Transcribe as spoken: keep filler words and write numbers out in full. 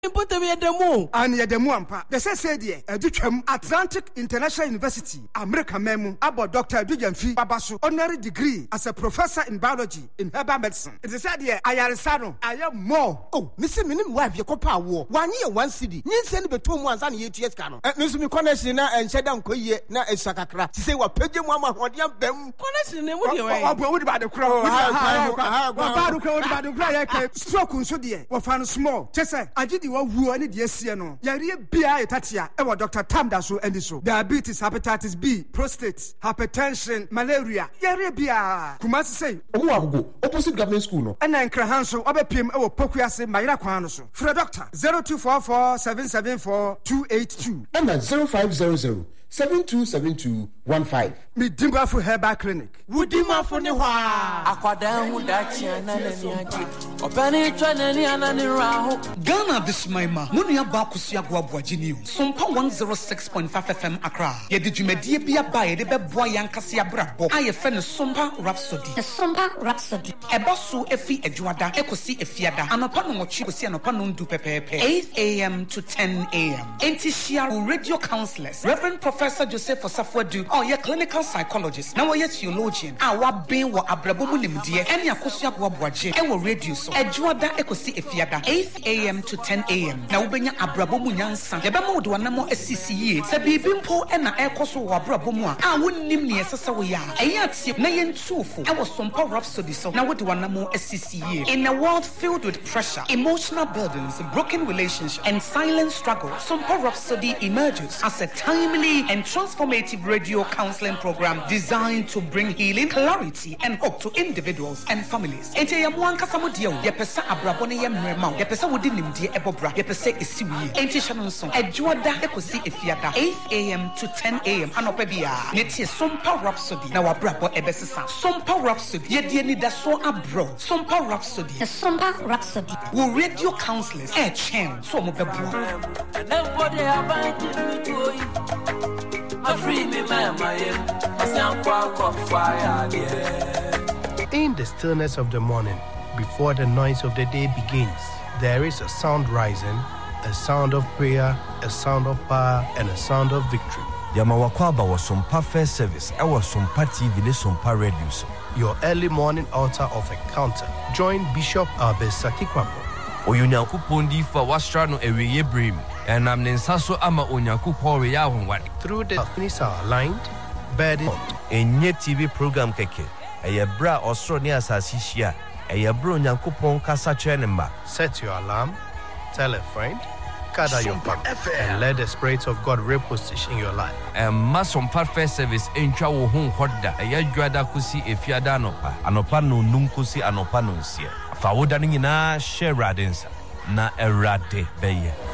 Put me at the moon. And yet the Muampa. The say dear, Educam Atlantic International University, America Memo, about Doctor Dujanfi Babasu, honorary degree as a professor in biology in herbal medicine. It is said here, I am Sano, I am more. Oh, Mister Minim wife, your copa war. One year, one city. You send me two months and eight years cano. And Mister Connection and Shadam Koye, na a Sakakra. To say what Pedro Mama, what you have them. Connection, what you want about the crowd? About the crowd, stroke on so dear, or found small. Tessa, I did you who any dear Siano. Yari Bia Tatia, ever Doctor Tamdaso and so. Diabetes, hepatitis B, prostate, hypertension, malaria. Yari Bia. Kumasi say, oh, go opposite government school. No, and then Krahanso, Obe Pim, or Pokuase, Mayra Quanoso. For a doctor, zero two four four seven seven four two eight two. And then zero five zero zero seven two seven two one five. Me Dimba for Herbal Clinic. Woodima for the wa. Aquada Hudachi and Naniachi. Or Penny Tranani and Nani Ghana, this my ma. Munia Bakusia Guabuajini. Sumpa one zero six point five F M Accra. Ye did you media be a buy the Boyan Cassia Brabo. I a friend of Sumpa Rhapsody. The Sumpa Rhapsody. A bosu Efi Ejuada, Ecosi Efiada, and upon what you see and upon do pepe. eight a.m. to ten a.m. Antishia radio counselors. Reverend Professor Joseph Osafwadu. Oh, yeah, clinical psychologist. Now, yes, theologian. Our being what Abrabomunim dear. Any Akosia Guabuaje. Ewo radio so. Ejuada Ecosi Efiada. eight a.m. to ten a.m. Now, Benya Abrabomunyansa. Yabamo do anamo S C C A. Sabi Bimpo and a Ecoso Abrabomua. I wouldn't name near Sasawaya. Ayat Nayan Tufu. I was some power rhapsody so. Now, what do anamo S C C A? In a world filled with pressure, emotional burdens, broken relationships, and silent struggle, some power rhapsody emerges as a timely and transformative radio counseling program designed to bring healing, clarity, and hope to individuals and families. Ente ya mwanka samudio, ye pesa abrabone ye mrema, ye pesa wudi nimdie ebobra, ye pesa isiwi. Ente shanonson, ejuada ekosi efiada, eight a.m. to ten a.m. anopebia. Netie Sompa Rhapsody, na wabrabo ebesisa. Sompa Rhapsody, ye die nida so abro. Sompa Rhapsody, the Sompa Rhapsody. Wo radio counselors, eh chen, so mo bebo. Everybody have to do In the stillness of the morning, before the noise of the day begins, there is a sound rising, a sound of prayer, a sound of power, and a sound of victory. Yamawakwaba was some first service. I was some T V, ne some radio. Your early morning altar of encounter. Join Bishop Abesaki Kwabo. Oyunyaku pondi for wastrano ewe brim. And I'm Nensaso ama onyaku pore ya wadi. Through the things are aligned, burdened. A nye T V program keke. A bra osro ni asasishia. A bro nyanku pon kasa chenemba. Set your alarm, tell a friend, gather your family, and let the Spirit of God reposition your life. And masom first service in chawo hon hoda. A yajuada kusi efiada anopa. Anopa no nunkusi anopa nunsia. Fawoda nina share radinsa. Na erade beye.